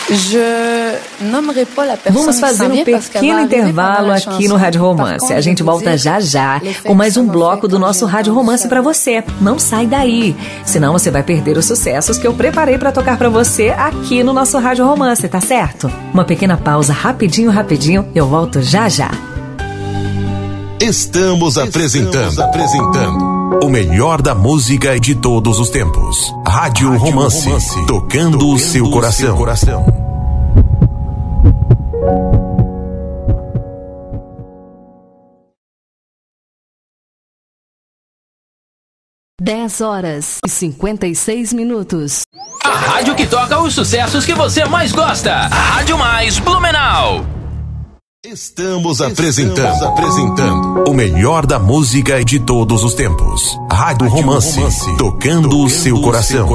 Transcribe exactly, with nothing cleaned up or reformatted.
Vamos fazer um pequeno intervalo aqui no Rádio Romance. A gente volta já já com mais um bloco do nosso Rádio Romance pra você. Não sai daí, senão você vai perder os sucessos que eu preparei pra tocar pra você aqui no nosso Rádio Romance, tá certo? Uma pequena pausa, rapidinho, rapidinho, eu volto já já. Estamos apresentando, Estamos apresentando o melhor da música de todos os tempos. Rádio, Rádio Romance, Romance, tocando, tocando o seu coração. Seu coração. dez horas e cinquenta e seis minutos. A rádio que toca os sucessos que você mais gosta. A Rádio Mais Blumenau. Estamos apresentando, Estamos apresentando o melhor da música de todos os tempos. Rádio, Rádio Romance, Romance, tocando, tocando o seu coração. Seu